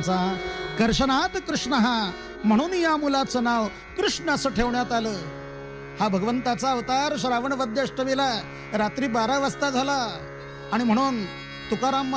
महाराजांचा. कर्षणात कृष्ण हा म्हणून या मुलाचं नाव कृष्ण असं ठेवण्यात आलं. हा भगवंताचा अवतार श्रावण वद्य अष्टमीला रात्री 12 वाजता झाला आणि म्हणून तुकाराम